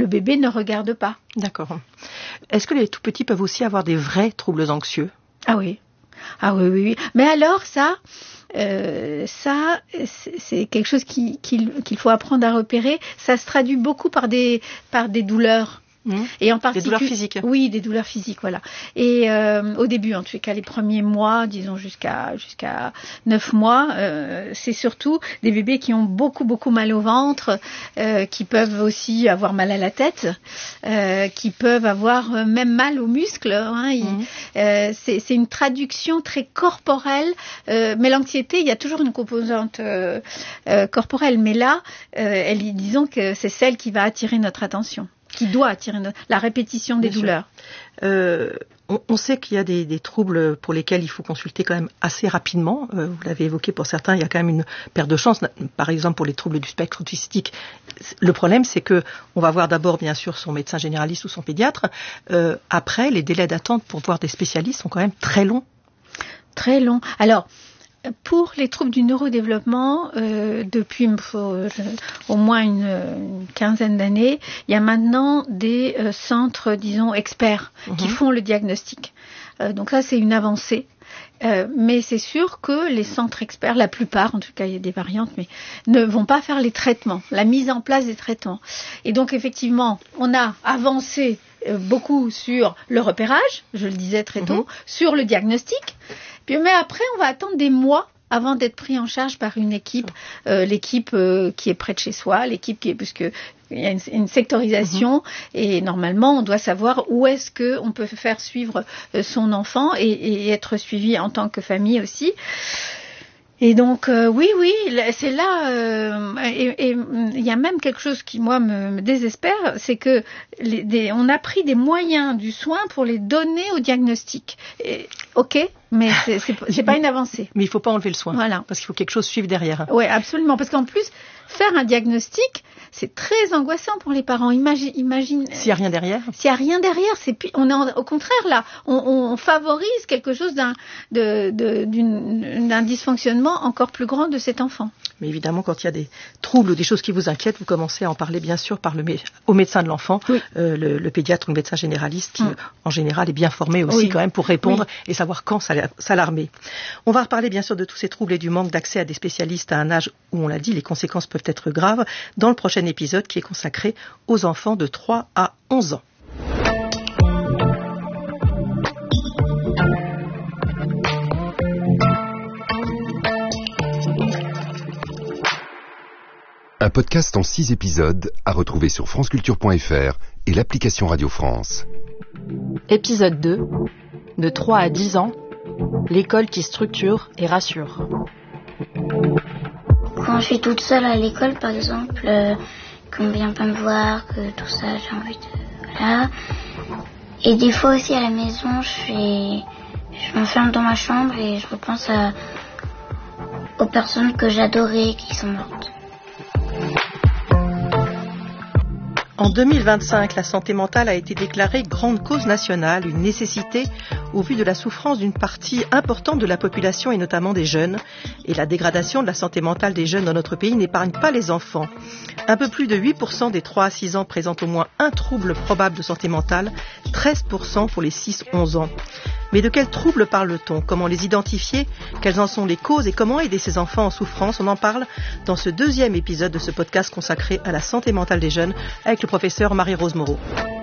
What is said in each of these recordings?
bébé ne regarde pas. D'accord. Est-ce que les tout petits peuvent aussi avoir des vrais troubles anxieux? Ah oui. Ah oui, oui, oui. Mais alors ça, c'est quelque chose qu'il faut apprendre à repérer. Ça se traduit beaucoup par des douleurs. Et en des douleurs physiques. Oui, des douleurs physiques, voilà. Et au début, en tout cas, les premiers mois, disons jusqu'à 9 mois, c'est surtout des bébés qui ont beaucoup mal au ventre, qui peuvent aussi avoir mal à la tête, qui peuvent avoir même mal aux muscles. C'est une traduction très corporelle. Mais l'anxiété, il y a toujours une composante corporelle. Mais là, disons que c'est celle qui va attirer notre attention. Qui doit attirer la répétition des douleurs. On sait qu'il y a des troubles pour lesquels il faut consulter quand même assez rapidement. Vous l'avez évoqué pour certains, il y a quand même une perte de chance. Par exemple, pour les troubles du spectre autistique, le problème, c'est que on va voir d'abord, bien sûr, son médecin généraliste ou son pédiatre. Après, les délais d'attente pour voir des spécialistes sont quand même très longs. Très longs. Alors, pour les troubles du neurodéveloppement, depuis au moins une quinzaine d'années, il y a maintenant des centres, disons, experts qui font le diagnostic. Donc ça, c'est une avancée. Mais c'est sûr que les centres experts, la plupart, en tout cas il y a des variantes, mais ne vont pas faire les traitements, la mise en place des traitements. Et donc effectivement, on a avancé beaucoup sur le repérage, je le disais très tôt, sur le diagnostic. Mais après, on va attendre des mois avant d'être pris en charge par une équipe, l'équipe qui est près de chez soi, puisque il y a une sectorisation et normalement on doit savoir où est-ce que on peut faire suivre son enfant et être suivi en tant que famille aussi. Et donc oui, c'est là et il y a même quelque chose qui moi me désespère, c'est que on a pris des moyens du soin pour les donner au diagnostic. Ok, mais c'est pas une avancée. Mais il faut pas enlever le soin, voilà. Parce qu'il faut quelque chose suive derrière. Oui, absolument, parce qu'en plus faire un diagnostic, c'est très angoissant pour les parents. Imagine. S'il y a rien derrière. S'il y a rien derrière, on est au contraire là, on favorise quelque chose d'un dysfonctionnement encore plus grand de cet enfant. Mais évidemment, quand il y a des troubles ou des choses qui vous inquiètent, vous commencez à en parler bien sûr au médecin de l'enfant, le pédiatre ou le médecin généraliste qui en général est bien formé aussi quand même pour répondre et savoir quand s'alarmer. On va reparler bien sûr de tous ces troubles et du manque d'accès à des spécialistes à un âge où on l'a dit, les conséquences peuvent être graves dans le prochain épisode qui est consacré aux enfants de 3 à 11 ans. Un podcast en 6 épisodes à retrouver sur franceculture.fr et l'application Radio France. Épisode 2. De 3 à 10 ans, l'école qui structure et rassure. Quand je suis toute seule à l'école, par exemple, qu'on vient pas me voir, que tout ça, j'ai envie de... Voilà. Et des fois aussi à la maison, je m'enferme dans ma chambre et je repense aux personnes que j'adorais qui sont mortes. En 2025, la santé mentale a été déclarée grande cause nationale, une nécessité au vu de la souffrance d'une partie importante de la population et notamment des jeunes. Et la dégradation de la santé mentale des jeunes dans notre pays n'épargne pas les enfants. Un peu plus de 8% des 3 à 6 ans présentent au moins un trouble probable de santé mentale, 13% pour les 6-11 ans. Mais de quels troubles parle-t-on? Comment les identifier? Quelles en sont les causes et comment aider ces enfants en souffrance? On en parle dans ce 2e épisode de ce podcast consacré à la santé mentale des jeunes avec le professeur Marie-Rose Moreau.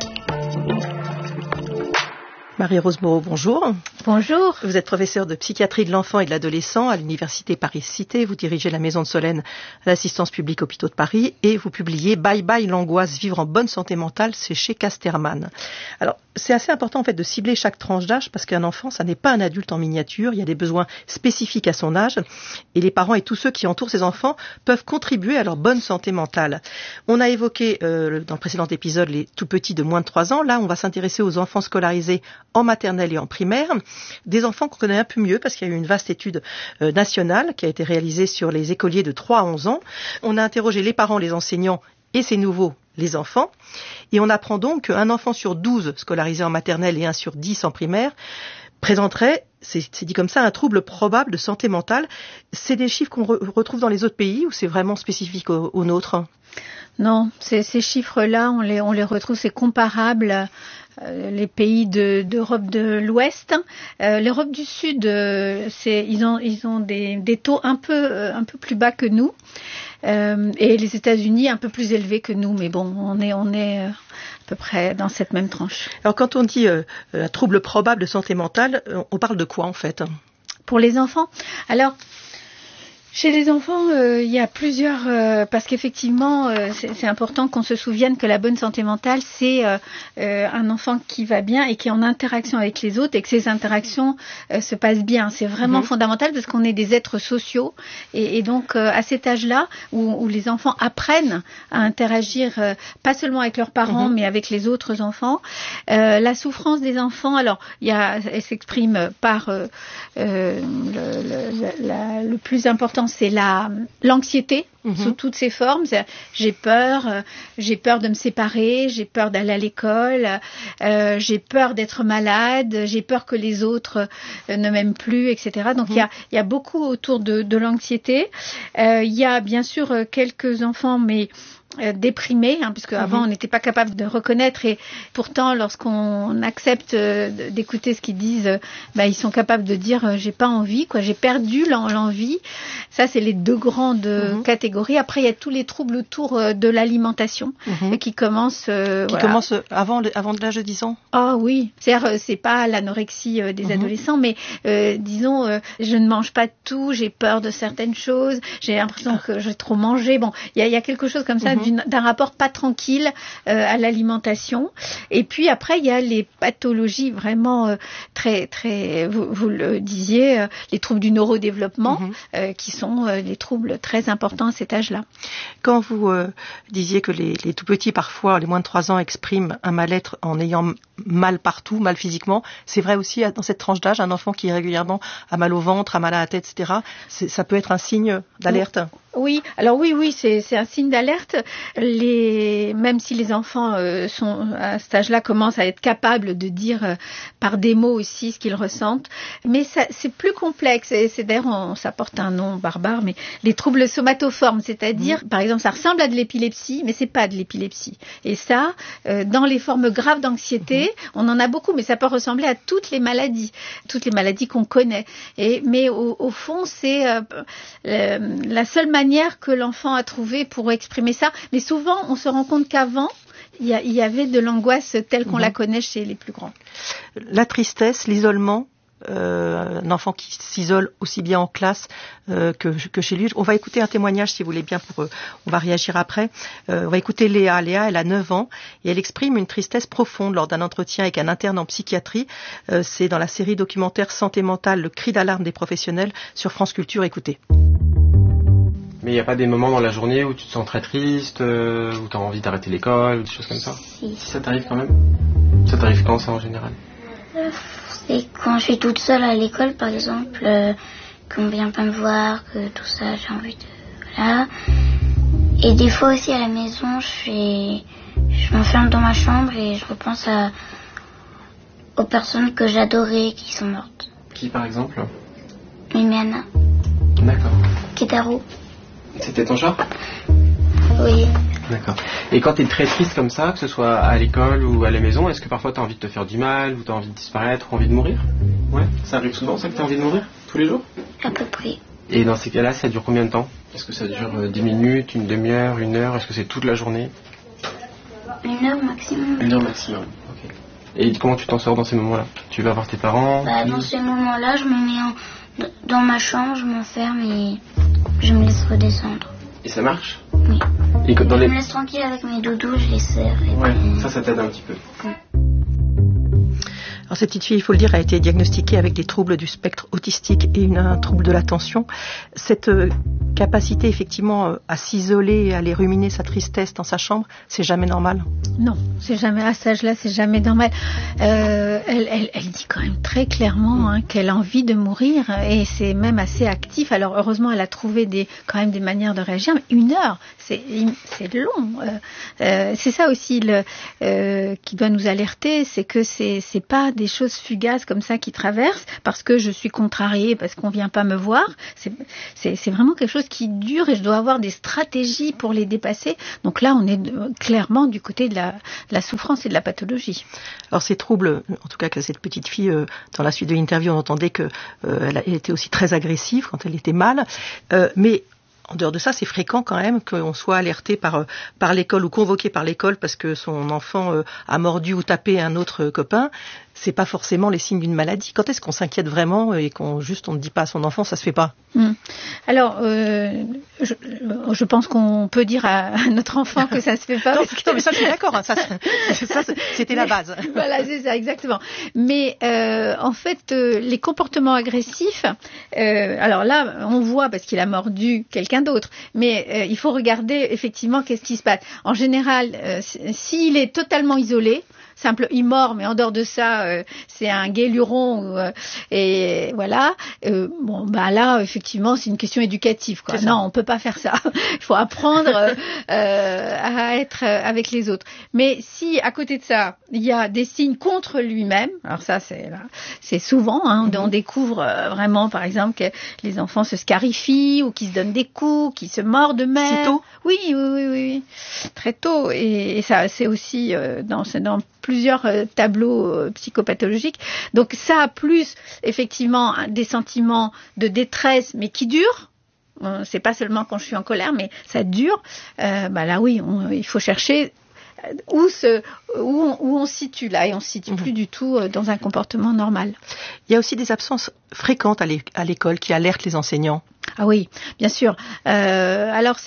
Marie-Rose Moreau, bonjour. Bonjour. Vous êtes professeure de psychiatrie de l'enfant et de l'adolescent à l'université Paris-Cité. Vous dirigez la Maison de Solène à l'Assistance publique Hôpitaux de Paris et vous publiez Bye bye l'angoisse, vivre en bonne santé mentale, c'est chez Casterman. Alors, c'est assez important en fait de cibler chaque tranche d'âge parce qu'un enfant, ça n'est pas un adulte en miniature. Il y a des besoins spécifiques à son âge et les parents et tous ceux qui entourent ces enfants peuvent contribuer à leur bonne santé mentale. On a évoqué dans le précédent épisode les tout petits de moins de 3 ans. Là, on va s'intéresser aux enfants scolarisés en maternelle et en primaire, des enfants qu'on connaît un peu mieux parce qu'il y a eu une vaste étude nationale qui a été réalisée sur les écoliers de 3 à 11 ans. On a interrogé les parents, les enseignants et c'est nouveau, les enfants. Et on apprend donc qu'un enfant sur 12 scolarisé en maternelle et 1 sur 10 en primaire présenterait c'est dit comme ça, un trouble probable de santé mentale. C'est des chiffres qu'on retrouve dans les autres pays ou c'est vraiment spécifique au nôtre? Non, ces chiffres-là, on les retrouve, c'est comparable. Les pays d'Europe de l'Ouest, l'Europe du Sud, ils ont des taux un peu plus bas que nous, et les États-Unis un peu plus élevés que nous. Mais bon, on est à peu près dans cette même tranche. Alors quand on dit un trouble probable de santé mentale, on parle de quoi en fait? Pour les enfants, alors. Chez les enfants, il y a plusieurs... parce qu'effectivement, c'est important qu'on se souvienne que la bonne santé mentale, c'est un enfant qui va bien et qui est en interaction avec les autres et que ces interactions se passent bien. C'est vraiment fondamental parce qu'on est des êtres sociaux. Et donc, à cet âge-là, où les enfants apprennent à interagir, pas seulement avec leurs parents, mais avec les autres enfants, la souffrance des enfants, alors, elle s'exprime par... le plus important, c'est l'anxiété sous toutes ses formes. J'ai peur de me séparer, j'ai peur d'aller à l'école, j'ai peur d'être malade, j'ai peur que les autres ne m'aiment plus, etc. Donc il y a beaucoup autour de l'anxiété. Il y a bien sûr quelques enfants, mais déprimés, puisque avant on n'était pas capable de reconnaître, et pourtant lorsqu'on accepte d'écouter ce qu'ils disent, ils sont capables de dire j'ai pas envie, j'ai perdu l'envie. Ça, c'est les deux grandes catégories. Après, il y a tous les troubles autour de l'alimentation qui commencent commencent avant l'âge de 10 ans. Ah oui, c'est-à-dire c'est pas l'anorexie des adolescents, mais disons je ne mange pas tout, j'ai peur de certaines choses, j'ai l'impression que j'ai trop mangé. Bon, il y a quelque chose comme ça, d'un rapport pas tranquille à l'alimentation. Et puis après, il y a les pathologies vraiment très, très, vous le disiez, les troubles du neurodéveloppement, qui sont des troubles très importants à cet âge-là. Quand vous disiez que les tout petits, parfois, les moins de 3 ans, expriment un mal-être en ayant mal partout, mal physiquement, c'est vrai aussi dans cette tranche d'âge, un enfant qui régulièrement a mal au ventre, a mal à la tête, etc., ça peut être un signe d'alerte? Oui, alors oui, c'est un signe d'alerte. Même si les enfants sont à cet âge-là, commencent à être capables de dire par des mots aussi ce qu'ils ressentent, mais c'est plus complexe. C'est d'ailleurs, ça porte un nom barbare, mais les troubles somatoformes, c'est-à-dire, par exemple, ça ressemble à de l'épilepsie, mais c'est pas de l'épilepsie. Et ça, dans les formes graves d'anxiété, on en a beaucoup, mais ça peut ressembler à toutes les maladies qu'on connaît. Mais au fond, c'est la seule manière que l'enfant a trouvé pour exprimer ça. Mais souvent, on se rend compte qu'avant, il y avait de l'angoisse telle qu'on la connaît chez les plus grands. La tristesse, l'isolement, un enfant qui s'isole aussi bien en classe que chez lui. On va écouter un témoignage, si vous voulez bien, on va réagir après. On va écouter Léa. Léa, elle a 9 ans et elle exprime une tristesse profonde lors d'un entretien avec un interne en psychiatrie. C'est dans la série documentaire Santé mentale, le cri d'alarme des professionnels sur France Culture. Écoutez. Mais il n'y a pas des moments dans la journée où tu te sens très triste, où tu as envie d'arrêter l'école, ou des choses comme ça? Si. Ça t'arrive quand même? Ça t'arrive quand, ça, en général? C'est quand je suis toute seule à l'école, par exemple, qu'on vient pas me voir, que tout ça, j'ai envie de... Voilà. Et des fois aussi à la maison, je m'enferme dans ma chambre et je repense aux personnes que j'adorais qui sont mortes. Qui, par exemple? Mimiana. D'accord. Kitaro. C'était ton chat? Oui. D'accord. Et quand tu es très triste comme ça, que ce soit à l'école ou à la maison, est-ce que parfois tu as envie de te faire du mal, ou tu as envie de disparaître, ou envie de mourir? Ouais, ça arrive souvent, ça, que tu as envie de mourir? Tous les jours? À peu près. Et dans ces cas-là, ça dure combien de temps? Est-ce que ça dure 10 minutes, une demi-heure, 1 heure? Est-ce que c'est toute la journée? 1 heure maximum. 1 heure maximum, ok. Et comment tu t'en sors dans ces moments-là? Tu vas voir tes parents? Dans ces moments-là, je me mets dans ma chambre, je m'enferme et je me laisse redescendre. Et ça marche? Oui. Et je me laisse tranquille avec mes doudous, je les serre. Ouais, ça t'aide un petit peu. Alors cette petite fille, il faut le dire, a été diagnostiquée avec des troubles du spectre autistique et un trouble de l'attention. Cette capacité effectivement à s'isoler, à aller ruminer sa tristesse dans sa chambre, c'est jamais normal? Non, c'est jamais à cet âge-là, c'est jamais normal. Elle dit quand même très clairement qu'elle a envie de mourir et c'est même assez actif. Alors heureusement, elle a trouvé quand même des manières de réagir. Mais 1 heure, c'est long. C'est ça aussi qui doit nous alerter, c'est que c'est pas des choses fugaces comme ça qui traversent parce que je suis contrariée, parce qu'on vient pas me voir. C'est vraiment quelque chose qui dure et je dois avoir des stratégies pour les dépasser. Donc là, on est clairement du côté de la souffrance et de la pathologie. Alors ces troubles, en tout cas que cette petite fille, dans la suite de l'interview, on entendait qu'elle était aussi très agressive quand elle était mal, mais en dehors de ça, c'est fréquent quand même qu'on soit alerté par l'école ou convoqué par l'école parce que son enfant a mordu ou tapé un autre copain. C'est pas forcément les signes d'une maladie. Quand est-ce qu'on s'inquiète vraiment et on ne dit pas à son enfant, ça se fait pas? Alors, je pense qu'on peut dire à notre enfant que ça se fait pas. Non, mais ça, je suis d'accord. Ça, c'était la base. Voilà, c'est ça, exactement. Mais en fait, les comportements agressifs, alors là, on voit parce qu'il a mordu quelqu'un d'autre. Mais il faut regarder effectivement qu'est-ce qui se passe. En général, s'il est totalement isolé, il mord, mais en dehors de ça, c'est un guéluron et voilà. Là, effectivement, c'est une question éducative, quoi. Non, on peut pas faire ça. Il faut apprendre à être avec les autres. Mais si à côté de ça, il y a des signes contre lui-même, alors ça, c'est souvent, on découvre vraiment, par exemple, que les enfants se scarifient ou qu'ils se donnent des coups, qu'ils se mordent eux-mêmes. C'est tôt? Oui, très tôt. Et ça, c'est aussi dans plusieurs tableaux psychopathologiques. Donc ça, plus effectivement des sentiments de détresse, mais qui durent. C'est pas seulement quand je suis en colère, mais ça dure. Là, oui, il faut chercher où on se situe là, et on se situe plus du tout dans un comportement normal. Il y a aussi des absences fréquentes à l'école qui alertent les enseignants. Ah oui, bien sûr. Alors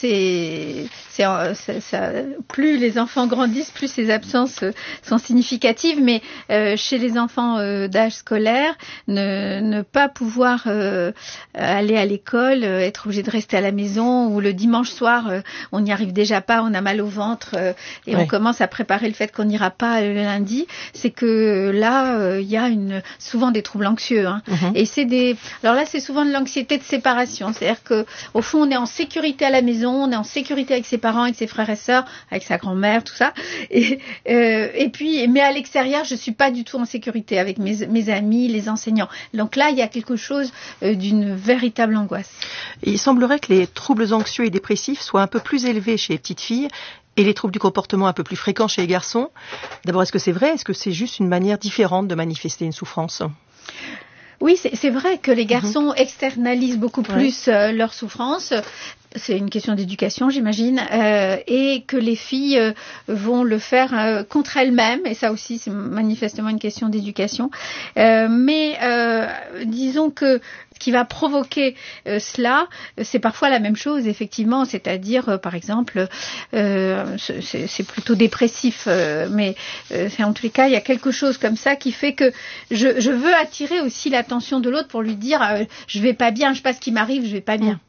plus les enfants grandissent, plus ces absences sont significatives. Mais chez les enfants d'âge scolaire, ne pas pouvoir aller à l'école, être obligé de rester à la maison, ou le dimanche soir, on n'y arrive déjà pas, on a mal au ventre et on commence à préparer le fait qu'on n'ira pas le lundi. C'est que là, il y a souvent des troubles anxieux. Et alors là, c'est souvent de l'anxiété de séparation. C'est-à-dire qu'au fond, on est en sécurité à la maison, on est en sécurité avec ses parents, avec ses frères et sœurs, avec sa grand-mère, tout ça. Et puis, mais à l'extérieur, je suis pas du tout en sécurité avec mes amis, les enseignants. Donc là, il y a quelque chose d'une véritable angoisse. Il semblerait que les troubles anxieux et dépressifs soient un peu plus élevés chez les petites filles et les troubles du comportement un peu plus fréquents chez les garçons. D'abord, est-ce que c'est vrai? Est-ce que c'est juste une manière différente de manifester une souffrance? Oui, c'est vrai que les garçons externalisent beaucoup plus leur souffrance. C'est une question d'éducation, j'imagine, et que les filles vont le faire contre elles-mêmes, et ça aussi, c'est manifestement une question d'éducation. Mais disons que ce qui va provoquer cela, c'est parfois la même chose, effectivement, c'est-à-dire, par exemple, c'est plutôt dépressif, mais en tous les cas, il y a quelque chose comme ça qui fait que je veux attirer aussi l'attention de l'autre pour lui dire je vais pas bien, je sais pas ce qui m'arrive, je vais pas bien.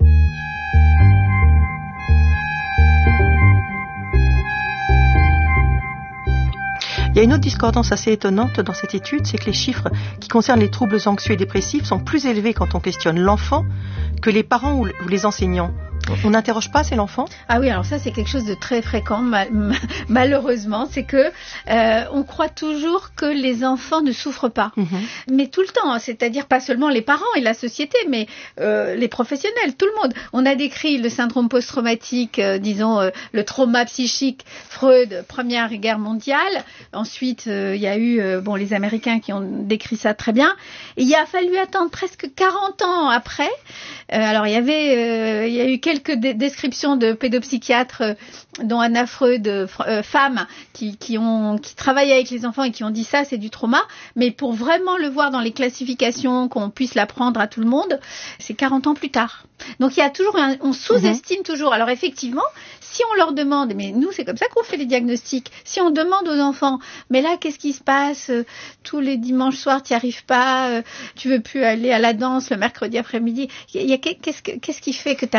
Il y a une autre discordance assez étonnante dans cette étude, c'est que les chiffres qui concernent les troubles anxieux et dépressifs sont plus élevés quand on questionne l'enfant que les parents ou les enseignants. On n'interroge pas, c'est l'enfant? Ah oui, alors ça c'est quelque chose de très fréquent, malheureusement, c'est que on croit toujours que les enfants ne souffrent pas, mais tout le temps, c'est-à-dire pas seulement les parents et la société, mais les professionnels, tout le monde. On a décrit le syndrome post-traumatique, le trauma psychique, Freud, Première Guerre mondiale. Ensuite, il y a eu les Américains qui ont décrit ça très bien. Et il a fallu attendre presque 40 ans après. Alors il y a eu quelques descriptions de pédopsychiatres, dont Anna Freud, femmes qui travaillent avec les enfants et qui ont dit ça, c'est du trauma. Mais pour vraiment le voir dans les classifications, qu'on puisse l'apprendre à tout le monde, c'est 40 ans plus tard. Donc il y a toujours on sous-estime toujours. Alors effectivement, si on leur demande, mais nous c'est comme ça qu'on fait les diagnostics, si on demande aux enfants, mais là qu'est-ce qui se passe, tous les dimanches soirs tu n'y arrives pas, tu veux plus aller à la danse le mercredi après-midi, qu'est-ce qui fait que t'as pas envie?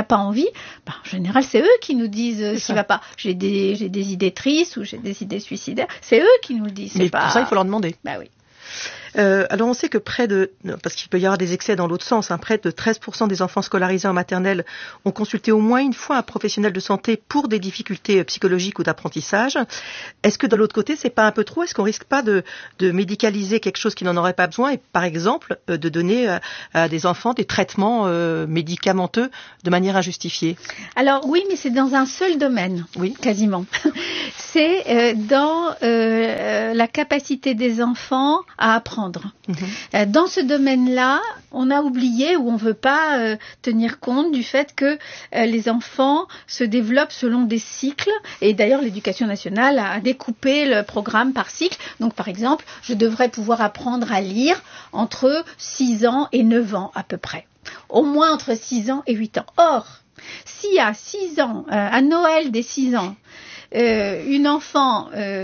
en général, c'est eux qui nous disent s'il va pas. J'ai des idées tristes ou j'ai des idées suicidaires. C'est eux qui nous le disent. Mais pour ça, il faut leur demander. Bah oui. Alors on sait que parce qu'il peut y avoir des excès dans l'autre sens, près de 13% des enfants scolarisés en maternelle ont consulté au moins une fois un professionnel de santé pour des difficultés psychologiques ou d'apprentissage. Est-ce que de l'autre côté, c'est pas un peu trop? Est-ce qu'on risque pas de médicaliser quelque chose qui n'en aurait pas besoin et par exemple de donner à des enfants des traitements médicamenteux de manière injustifiée? Alors oui, mais c'est dans un seul domaine, oui, quasiment. C'est dans la capacité des enfants à apprendre. Dans ce domaine-là, on a oublié ou on ne veut pas tenir compte du fait que les enfants se développent selon des cycles. Et d'ailleurs, l'Éducation nationale a découpé le programme par cycle. Donc, par exemple, je devrais pouvoir apprendre à lire entre 6 ans et 9 ans à peu près. Au moins entre 6 ans et 8 ans. Or, s'il y a 6 ans, à Noël des 6 ans, un enfant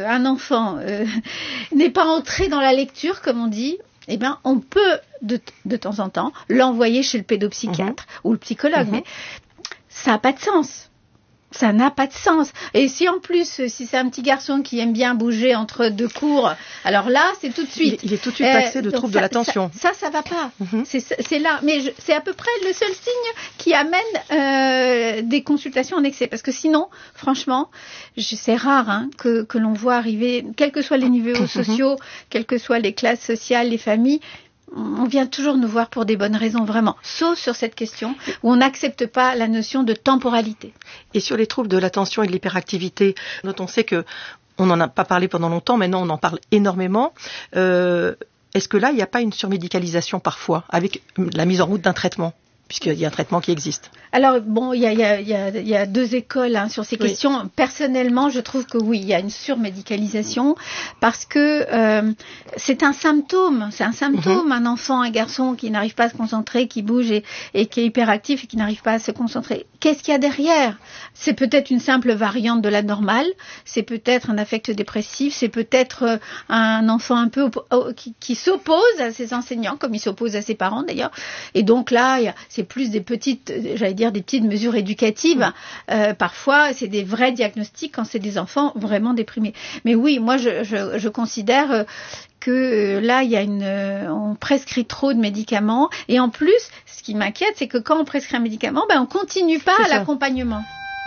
n'est pas entré dans la lecture, comme on dit, eh ben, on peut de temps en temps l'envoyer chez le pédopsychiatre ou le psychologue, mais ça n'a pas de sens. Ça n'a pas de sens. Et si en plus, si c'est un petit garçon qui aime bien bouger entre 2 cours, alors là, c'est tout de suite. Il est tout de suite passé de troubles de l'attention. Ça va pas. C'est là. Mais c'est à peu près le seul signe qui amène des consultations en excès. Parce que sinon, franchement, c'est rare que l'on voit arriver, quels que soient les niveaux sociaux, quelles que soient les classes sociales, les familles, on vient toujours nous voir pour des bonnes raisons, vraiment. Sauf sur cette question où on n'accepte pas la notion de temporalité. Et sur les troubles de l'attention et de l'hyperactivité, on sait que on n'en a pas parlé pendant longtemps, maintenant on en parle énormément. Est-ce que là, il n'y a pas une surmédicalisation parfois, avec la mise en route d'un traitement, puisqu'il y a un traitement qui existe? Alors, bon, il y a 2 écoles sur ces questions. Personnellement, je trouve que oui, il y a une surmédicalisation parce que c'est un symptôme. C'est un symptôme, un enfant, un garçon qui n'arrive pas à se concentrer, qui bouge et qui est hyperactif et qui n'arrive pas à se concentrer. Qu'est-ce qu'il y a derrière? C'est peut-être une simple variante de la normale, c'est peut-être un affect dépressif, c'est peut-être un enfant un peu qui s'oppose à ses enseignants, comme il s'oppose à ses parents d'ailleurs. Et donc là, c'est plus des petites, j'allais dire des petites mesures éducatives. Parfois, c'est des vrais diagnostics quand c'est des enfants vraiment déprimés. Mais oui, moi, je considère que là, on prescrit trop de médicaments. Et en plus, ce qui m'inquiète, c'est que quand on prescrit un médicament, on continue pas à l'accompagnement.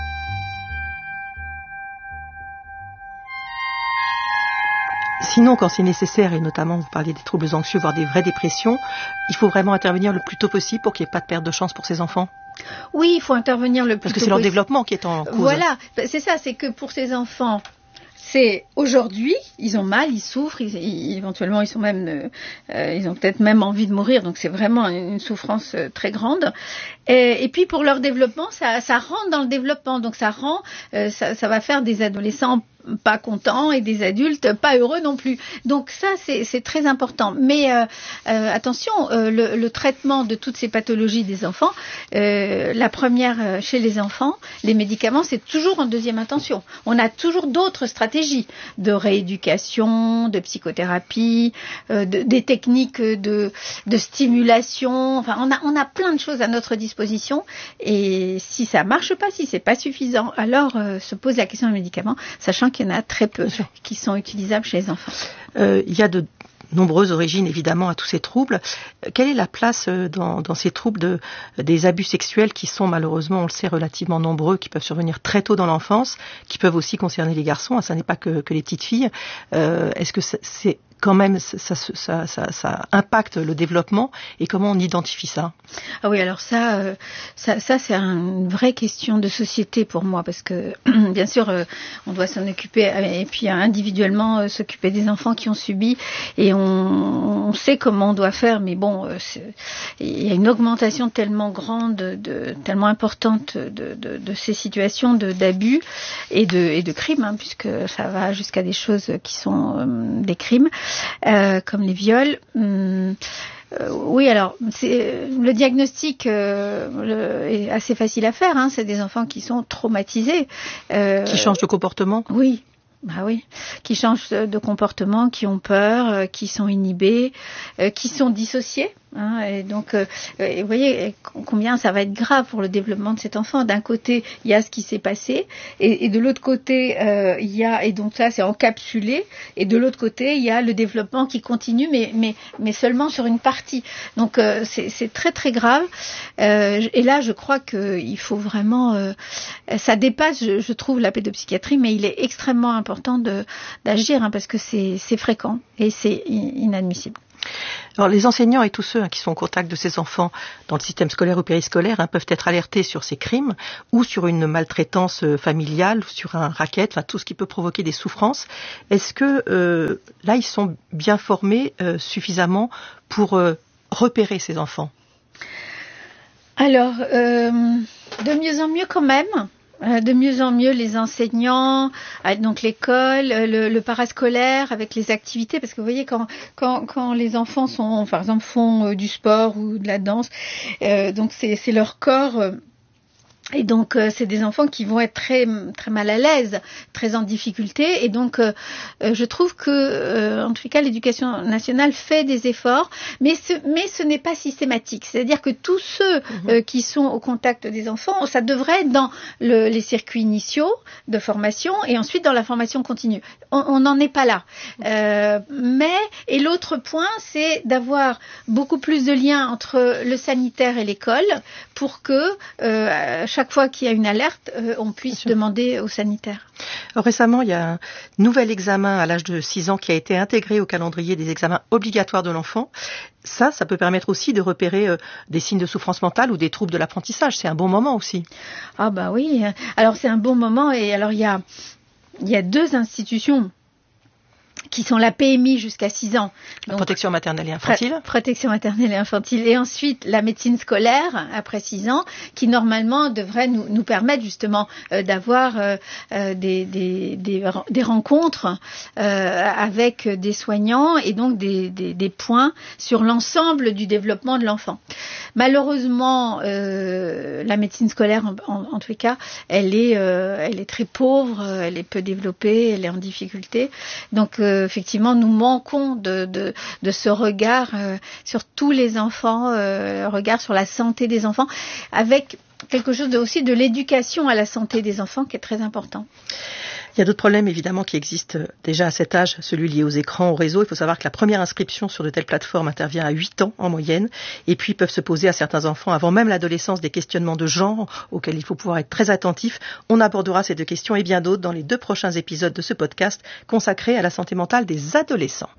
Sinon, quand c'est nécessaire, et notamment vous parliez des troubles anxieux, voire des vraies dépressions, il faut vraiment intervenir le plus tôt possible pour qu'il n'y ait pas de perte de chance pour ces enfants. Oui, il faut intervenir le plus tôt possible. Parce que c'est leur développement qui est en cause. Voilà, c'est ça, c'est que pour ces enfants, c'est aujourd'hui, ils ont mal, ils souffrent, éventuellement ils sont même, ils ont peut-être même envie de mourir, donc c'est vraiment une souffrance très grande. Et puis pour leur développement, ça rentre dans le développement, donc ça va faire des adolescents pas contents et des adultes pas heureux non plus. Donc ça, c'est très important. Mais attention, le traitement de toutes ces pathologies des enfants, la première chez les enfants, les médicaments, c'est toujours en deuxième intention. On a toujours d'autres stratégies de rééducation, de psychothérapie, des techniques de stimulation. Enfin, on a plein de choses à notre disposition. Et si ça marche pas, si c'est pas suffisant, alors se pose la question des médicaments, sachant qu'il y en a très peu qui sont utilisables chez les enfants. Il y a de nombreuses origines évidemment à tous ces troubles. Quelle est la place dans ces troubles des abus sexuels qui sont malheureusement, on le sait, relativement nombreux, qui peuvent survenir très tôt dans l'enfance, qui peuvent aussi concerner les garçons, ça n'est pas que les petites filles. Est-ce que c'est quand même, ça impacte le développement et comment on identifie ça? Ah oui, alors ça c'est une vraie question de société pour moi parce que bien sûr on doit s'en occuper et puis individuellement s'occuper des enfants qui ont subi et on sait comment on doit faire, mais bon, il y a une augmentation tellement grande, tellement importante de ces situations d'abus et de crimes, puisque ça va jusqu'à des choses qui sont des crimes. Comme les viols. Oui, alors le diagnostic est assez facile à faire. C'est des enfants qui sont traumatisés, qui changent de comportement. Oui. Bah oui, qui changent de comportement, qui ont peur, qui sont inhibés, qui sont dissociés. Hein, et donc, vous voyez combien ça va être grave pour le développement de cet enfant. D'un côté, il y a ce qui s'est passé, et de l'autre côté, il y a, et donc là, c'est encapsulé, et de l'autre côté, il y a le développement qui continue, mais seulement sur une partie. Donc, c'est très très grave. Et là, je crois qu'il faut vraiment, ça dépasse, je trouve, la pédopsychiatrie, mais il est extrêmement important d'agir, hein, parce que c'est fréquent et c'est inadmissible. Alors, les enseignants et tous ceux qui sont en contact de ces enfants dans le système scolaire ou périscolaire peuvent être alertés sur ces crimes ou sur une maltraitance familiale, sur un racket, enfin tout ce qui peut provoquer des souffrances. Est-ce que là, ils sont bien formés suffisamment pour repérer ces enfants ? Alors, de mieux en mieux quand même. De mieux en mieux les enseignants, donc l'école, le parascolaire avec les activités, parce que vous voyez quand les enfants sont, par exemple, font du sport ou de la danse, donc c'est leur corps. Et donc, c'est des enfants qui vont être très, très mal à l'aise, très en difficulté. Et donc, je trouve que, en tout cas, l'éducation nationale fait des efforts, mais ce n'est pas systématique. C'est-à-dire que tous ceux qui sont au contact des enfants, ça devrait être dans les circuits initiaux de formation et ensuite dans la formation continue. On n'en est pas là. Et l'autre point, c'est d'avoir beaucoup plus de liens entre le sanitaire et l'école pour que chaque fois qu'il y a une alerte, on puisse demander au sanitaire. Alors, récemment, il y a un nouvel examen à l'âge de 6 ans qui a été intégré au calendrier des examens obligatoires de l'enfant. Ça peut permettre aussi de repérer des signes de souffrance mentale ou des troubles de l'apprentissage. C'est un bon moment aussi. Ah bah oui. Alors, c'est un bon moment. Et alors, il y a 2 institutions qui sont la PMI jusqu'à 6 ans. Donc, protection maternelle et infantile. Protection maternelle et infantile. Et ensuite, la médecine scolaire, après 6 ans, qui normalement devrait nous permettre justement d'avoir des rencontres avec des soignants et donc des points sur l'ensemble du développement de l'enfant. Malheureusement, la médecine scolaire, en tous les cas, elle est très pauvre, elle est peu développée, elle est en difficulté. Donc, effectivement, nous manquons de ce regard sur tous les enfants, regard sur la santé des enfants, avec quelque chose aussi de l'éducation à la santé des enfants qui est très important. Il y a d'autres problèmes évidemment qui existent déjà à cet âge, celui lié aux écrans, aux réseaux. Il faut savoir que la première inscription sur de telles plateformes intervient à 8 ans en moyenne, et puis peuvent se poser à certains enfants avant même l'adolescence des questionnements de genre auxquels il faut pouvoir être très attentif. On abordera ces 2 questions et bien d'autres dans les 2 prochains épisodes de ce podcast consacré à la santé mentale des adolescents.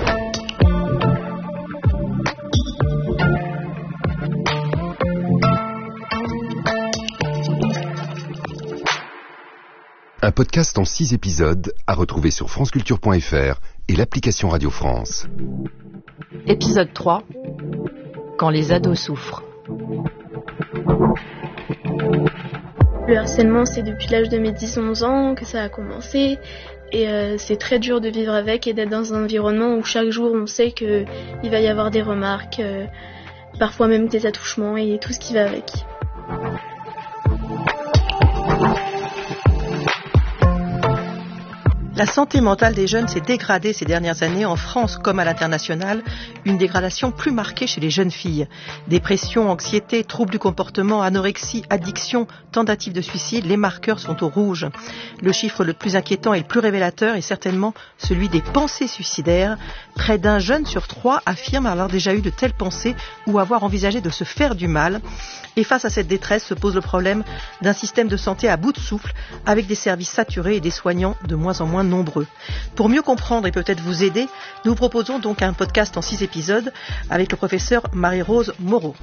Un podcast en 6 épisodes à retrouver sur franceculture.fr et l'application Radio France. Épisode 3. Quand les ados souffrent. Le harcèlement, c'est depuis l'âge de mes 10-11 ans que ça a commencé. Et c'est très dur de vivre avec et d'être dans un environnement où chaque jour on sait qu'il va y avoir des remarques, parfois même des attouchements et tout ce qui va avec. La santé mentale des jeunes s'est dégradée ces dernières années en France comme à l'international, une dégradation plus marquée chez les jeunes filles. Dépression, anxiété, troubles du comportement, anorexie, addiction, tentatives de suicide, les marqueurs sont au rouge. Le chiffre le plus inquiétant et le plus révélateur est certainement celui des pensées suicidaires. Près d'un jeune sur 3 affirme avoir déjà eu de telles pensées ou avoir envisagé de se faire du mal. Et face à cette détresse se pose le problème d'un système de santé à bout de souffle, avec des services saturés et des soignants de moins en moins nombreux. Pour mieux comprendre et peut-être vous aider, nous vous proposons donc un podcast en 6 épisodes avec le professeur Marie-Rose Moreau.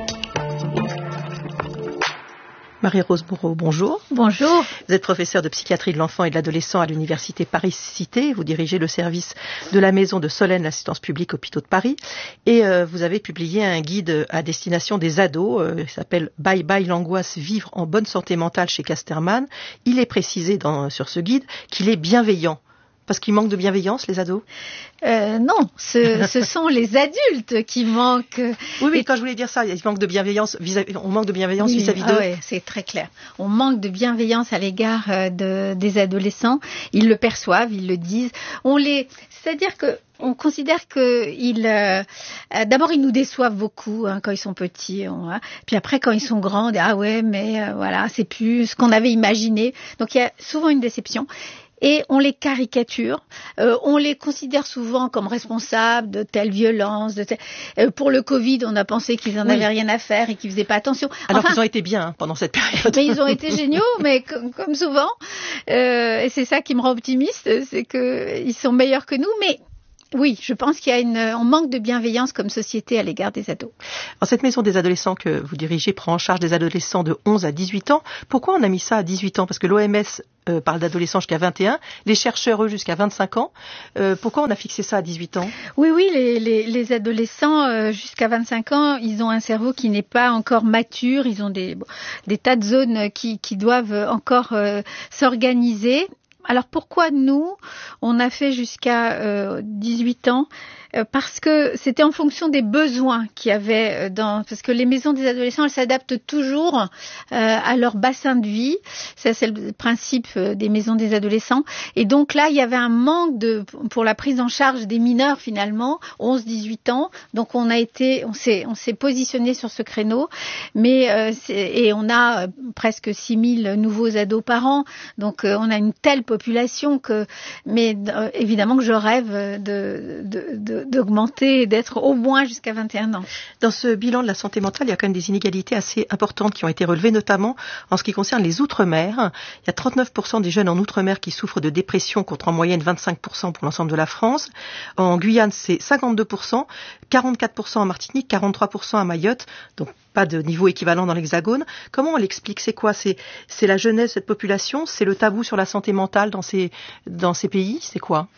Marie-Rose Moreau, bonjour. Bonjour. Vous êtes professeure de psychiatrie de l'enfant et de l'adolescent à l'université Paris-Cité. Vous dirigez le service de la maison de Solène, l'assistance publique hôpitaux de Paris. Et vous avez publié un guide à destination des ados. Il s'appelle Bye bye l'angoisse, vivre en bonne santé mentale chez Casterman. Il est précisé sur ce guide qu'il est bienveillant. Parce qu'ils manquent de bienveillance, les ados? Non, ce sont les adultes qui manquent. Oui, mais quand je voulais dire ça, ils manquent de bienveillance on manque de bienveillance vis-à-vis d'eux. Oui, c'est très clair. On manque de bienveillance à l'égard des adolescents. Ils le perçoivent, ils le disent. C'est-à-dire que on considère que d'abord ils nous déçoivent beaucoup quand ils sont petits, puis après quand ils sont grands, on dit ah ouais mais voilà c'est plus ce qu'on avait imaginé. Donc il y a souvent une déception. Et on les caricature, on les considère souvent comme responsables de telle violence, pour le Covid, on a pensé qu'ils n'en avaient rien à faire et qu'ils faisaient pas attention. Alors qu'ils ont été bien pendant cette période. Mais ils ont été géniaux, mais comme souvent, et c'est ça qui me rend optimiste, c'est qu'ils sont meilleurs que nous, mais oui, je pense on manque de bienveillance comme société à l'égard des ados. Alors, cette maison des adolescents que vous dirigez prend en charge des adolescents de 11 à 18 ans. Pourquoi on a mis ça à 18 ans? Parce que l'OMS parle d'adolescents jusqu'à 21, les chercheurs, eux, jusqu'à 25 ans. Pourquoi on a fixé ça à 18 ans? Oui, les adolescents jusqu'à 25 ans, ils ont un cerveau qui n'est pas encore mature. Ils ont des tas de zones qui doivent encore s'organiser. Alors pourquoi nous, on a fait jusqu'à 18 ans? Parce que c'était en fonction des besoins qu'il y avait parce que les maisons des adolescents, elles s'adaptent toujours à leur bassin de vie. Ça, c'est le principe des maisons des adolescents. Et donc là, il y avait un manque pour la prise en charge des mineurs finalement, 11-18 ans. Donc on s'est positionné sur ce créneau, et on a presque 6000 nouveaux ados par an. Donc on a une telle population évidemment que je rêve d'augmenter et d'être au moins jusqu'à 21 ans. Dans ce bilan de la santé mentale, il y a quand même des inégalités assez importantes qui ont été relevées, notamment en ce qui concerne les Outre-mer. Il y a 39% des jeunes en Outre-mer qui souffrent de dépression, contre en moyenne 25% pour l'ensemble de la France. En Guyane, c'est 52%, 44% en Martinique, 43% à Mayotte, donc pas de niveau équivalent dans l'Hexagone. Comment on l'explique? C'est quoi? C'est la jeunesse, cette population? C'est le tabou sur la santé mentale dans ces pays? C'est quoi?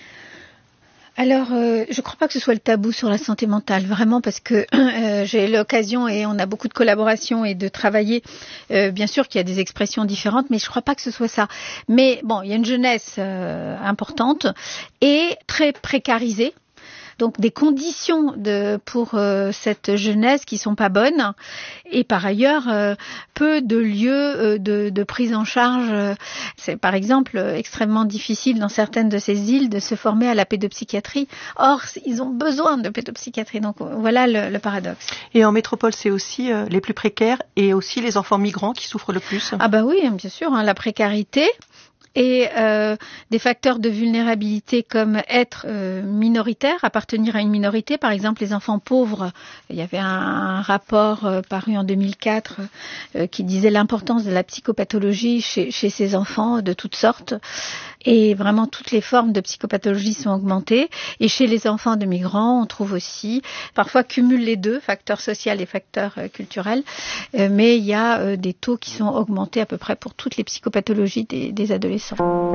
Alors, je crois pas que ce soit le tabou sur la santé mentale, vraiment, parce que j'ai l'occasion et on a beaucoup de collaborations et de travailler. Bien sûr qu'il y a des expressions différentes, mais je crois pas que ce soit ça. Mais bon, il y a une jeunesse importante et très précarisée. Donc des conditions pour cette jeunesse qui sont pas bonnes, et par ailleurs peu de lieux de prise en charge. C'est par exemple extrêmement difficile dans certaines de ces îles de se former à la pédopsychiatrie. Or ils ont besoin de pédopsychiatrie. Donc voilà le paradoxe. Et en métropole, c'est aussi les plus précaires et aussi les enfants migrants qui souffrent le plus. Ah bah oui, bien sûr, la précarité. Et des facteurs de vulnérabilité comme être minoritaire, appartenir à une minorité, par exemple les enfants pauvres. Il y avait un rapport paru en 2004 qui disait l'importance de la psychopathologie chez ces enfants de toutes sortes. Et vraiment, toutes les formes de psychopathologie sont augmentées. Et chez les enfants de migrants, on trouve aussi, parfois cumule les deux, facteurs sociaux et facteurs culturels. Mais il y a des taux qui sont augmentés à peu près pour toutes les psychopathologies des adolescents.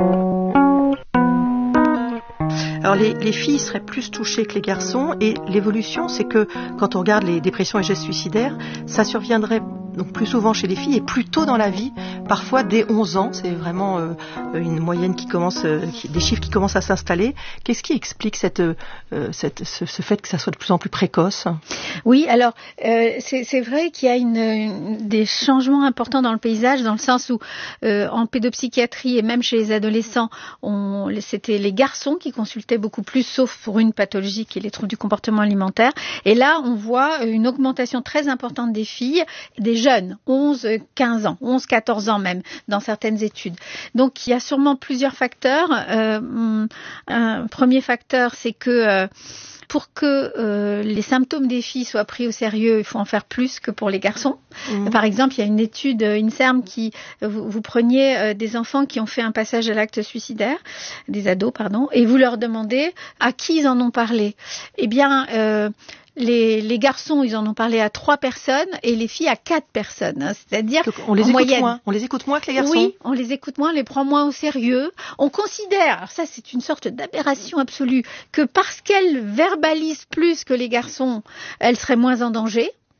Alors les filles seraient plus touchées que les garçons, et l'évolution, c'est que quand on regarde les dépressions et gestes suicidaires, ça surviendrait donc plus souvent chez les filles et plus tôt dans la vie, parfois dès 11 ans. C'est vraiment une moyenne des chiffres qui commencent à s'installer. Qu'est-ce qui explique ce fait que ça soit de plus en plus précoce? Oui, alors c'est vrai qu'il y a des changements importants dans le paysage, dans le sens où en pédopsychiatrie et même chez les adolescents, c'était les garçons qui consultaient beaucoup plus, sauf pour une pathologie qui est les troubles du comportement alimentaire. Et là, on voit une augmentation très importante des filles, des jeunes, 11-15 ans, 11-14 ans même, dans certaines études. Donc, il y a sûrement plusieurs facteurs. Un premier facteur, c'est que pour que les symptômes des filles soient pris au sérieux, il faut en faire plus que pour les garçons. Par exemple, il y a une étude INSERM qui vous preniez des enfants qui ont fait un passage à l'acte suicidaire, des ados, et vous leur demandez à qui ils en ont parlé. Eh bien, les garçons, ils en ont parlé à 3 personnes et les filles à 4 personnes. C'est-à-dire on les en moyenne. Moins. On les écoute moins que les garçons. Oui, on les écoute moins, on les prend moins au sérieux. On considère, alors ça c'est une sorte d'aberration absolue, que parce qu'elles verbalisent plus que les garçons, elles seraient moins en danger.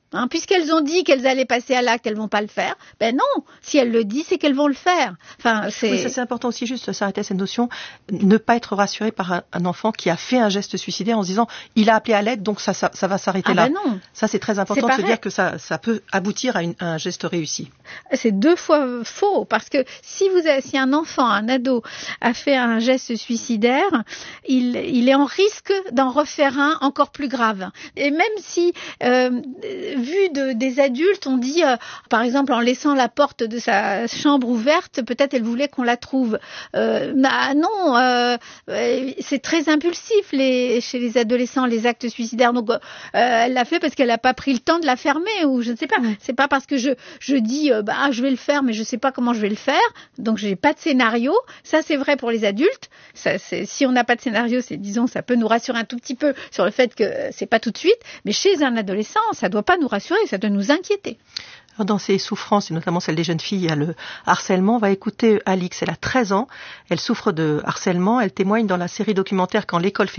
Puisqu'elles ont dit qu'elles allaient passer à l'acte, elles vont pas le faire. Ben non, si elles le disent, c'est qu'elles vont le faire. Oui, ça c'est important aussi, juste s'arrêter à cette notion, ne pas être rassuré par un enfant qui a fait un geste suicidaire en se disant il a appelé à l'aide, donc ça va s'arrêter là. Ben non. Ça c'est très important de se dire que ça peut aboutir à un geste réussi. C'est 2 fois faux, parce que si un enfant, un ado a fait un geste suicidaire, il est en risque d'en refaire un encore plus grave. Et même si vu des adultes, on dit, par exemple, en laissant la porte de sa chambre ouverte, peut-être elle voulait qu'on la trouve. Non, c'est très impulsif chez les adolescents, les actes suicidaires. Donc, elle l'a fait parce qu'elle n'a pas pris le temps de la fermer, ou je ne sais pas. C'est pas parce que je dis, je vais le faire, mais je ne sais pas comment je vais le faire. Donc, j'ai pas de scénario. Ça, c'est vrai pour les adultes. Si on n'a pas de scénario, ça peut nous rassurer un tout petit peu sur le fait que c'est pas tout de suite. Mais chez un adolescent, ça doit pas nous rassurer, ça doit nous inquiéter. Alors dans ces souffrances, et notamment celle des jeunes filles, il y a le harcèlement. On va écouter Alix, elle a 13 ans, elle souffre de harcèlement, elle témoigne dans la série documentaire Quand l'école fait